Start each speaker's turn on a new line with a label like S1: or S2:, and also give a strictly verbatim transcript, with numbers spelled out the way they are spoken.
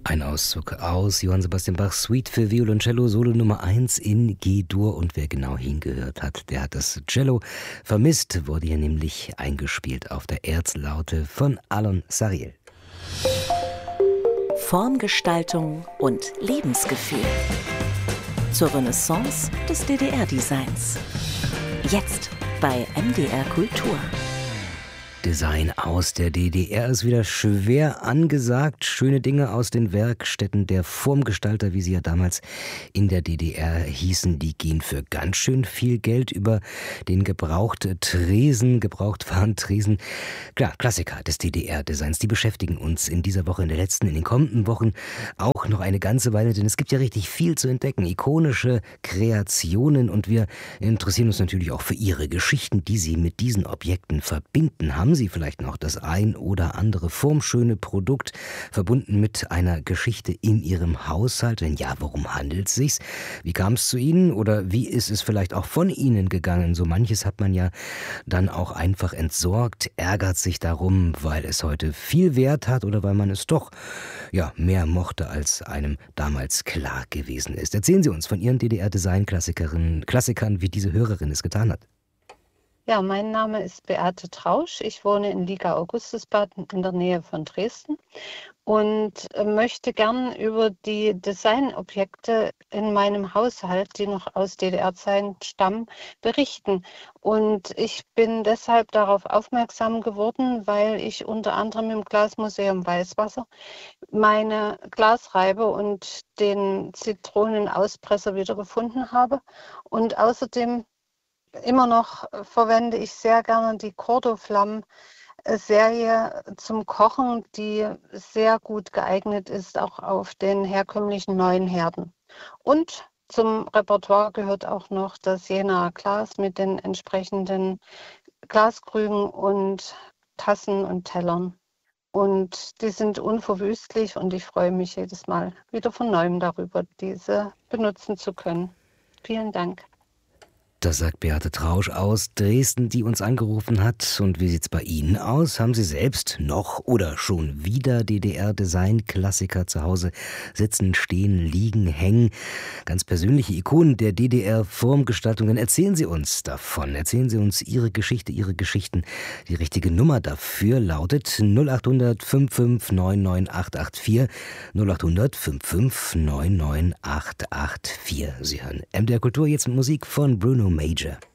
S1: Ein Auszug aus Johann Sebastian Bachs Suite für Violoncello Solo Nummer eins in G-Dur. Und wer genau hingehört hat, der hat das Cello vermisst, wurde hier nämlich eingespielt auf der Erzlaute von Alon Sariel.
S2: Formgestaltung und Lebensgefühl zur Renaissance des D D R-Designs. Jetzt bei M D R Kultur.
S1: Design aus der D D R ist wieder schwer angesagt. Schöne Dinge aus den Werkstätten der Formgestalter, wie sie ja damals in der D D R hießen, die gehen für ganz schön viel Geld über den Gebraucht-Tresen, Gebrauchtwarentresen. Klar, Klassiker des D D R-Designs, die beschäftigen uns in dieser Woche, in der letzten, in den kommenden Wochen auch noch eine ganze Weile, denn es gibt ja richtig viel zu entdecken, ikonische Kreationen, und wir interessieren uns natürlich auch für Ihre Geschichten, die Sie mit diesen Objekten verbinden. Haben Sie vielleicht noch das ein oder andere formschöne Produkt verbunden mit einer Geschichte in Ihrem Haushalt? Wenn ja, worum handelt es sich? Wie kam es zu Ihnen oder wie ist es vielleicht auch von Ihnen gegangen? So manches hat man ja dann auch einfach entsorgt, ärgert sich darum, weil es heute viel Wert hat oder weil man es doch ja, mehr mochte, als einem damals klar gewesen ist. Erzählen Sie uns von Ihren D D R-Design-Klassikern, Klassikern, wie diese Hörerin es getan hat.
S3: Ja, mein Name ist Beate Trausch. Ich wohne in Liga-Augustusbad in der Nähe von Dresden und äh, möchte gern über die Designobjekte in meinem Haushalt, die noch aus D D R-Zeiten stammen, berichten. Und ich bin deshalb darauf aufmerksam geworden, weil ich unter anderem im Glasmuseum Weißwasser meine Glasreibe und den Zitronenauspresser wiedergefunden habe. Und außerdem immer noch verwende ich sehr gerne die Cordoflamme-Serie zum Kochen, die sehr gut geeignet ist, auch auf den herkömmlichen neuen Herden. Und zum Repertoire gehört auch noch das Jenaer Glas mit den entsprechenden Glaskrügen und Tassen und Tellern. Und die sind unverwüstlich und ich freue mich jedes Mal wieder von Neuem darüber, diese benutzen zu können. Vielen Dank.
S1: Das sagt Beate Trausch aus Dresden, die uns angerufen hat. Und wie sieht's bei Ihnen aus? Haben Sie selbst noch oder schon wieder D D R-Design-Klassiker zu Hause sitzen, stehen, liegen, hängen? Ganz persönliche Ikonen der D D R-Formgestaltungen. Erzählen Sie uns davon. Erzählen Sie uns Ihre Geschichte, Ihre Geschichten. Die richtige Nummer dafür lautet null acht hundert fünf fünf neun neun acht acht vier. null acht hundert fünf fünf neun neun acht acht vier. Sie hören M D R Kultur jetzt mit Musik von Bruno Major.